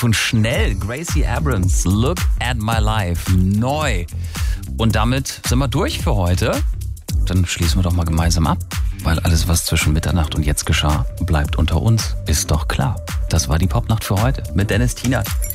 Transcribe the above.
Relativ und schnell. Gracie Abrams, Look at My Life. Neu. Und damit sind wir durch für heute. Dann schließen wir doch mal gemeinsam ab. Weil alles, was zwischen Mitternacht und jetzt geschah, bleibt unter uns. Ist doch klar. Das war die Popnacht für heute mit Dennis Tienert.